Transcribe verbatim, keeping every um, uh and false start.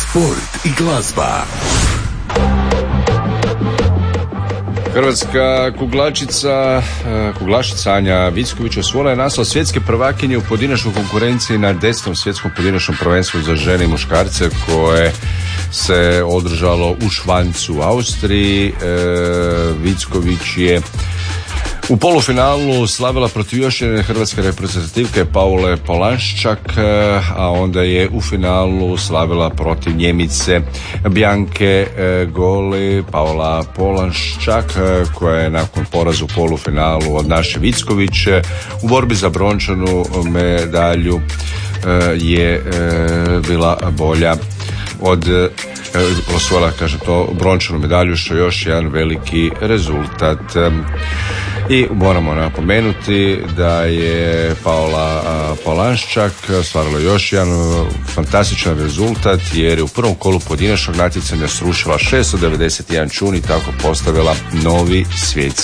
sport i glazba. Hrvatska kuglačica, kuglašica Anja Vicković osvojila je naslov svjetske prvakinje u pojedinačnoj konkurenciji na desetom svjetskom pojedinačnom prvenstvu za žene i muškarce koje se održalo u Švancu u Austriji. E, Vicković je u polufinalu slavila protiv još jedne hrvatske reprezentativke Paule Polanščak, a onda je u finalu slavila protiv Njemice Bianke Goli. Paula Polanščak, koja je nakon poraza u polufinalu od naše Vicković u borbi za brončanu medalju je bila bolja od osvojila, kaže to, brončanu medalju, što je još jedan veliki rezultat. I moramo napomenuti da je Paula Polanščak ostvarila još jedan fantastičan rezultat, jer je u prvom kolu pojedinačnog natjecanja srušila šesto devedeset jedan čun i tako postavila novi svjetski